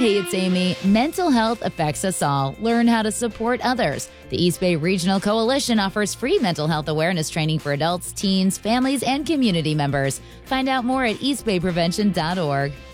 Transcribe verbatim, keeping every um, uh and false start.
Hey, it's Amy. Mental health affects us all. Learn how to support others. The East Bay Regional Coalition offers free mental health awareness training for adults, teens, families, and community members. Find out more at east bay prevention dot org.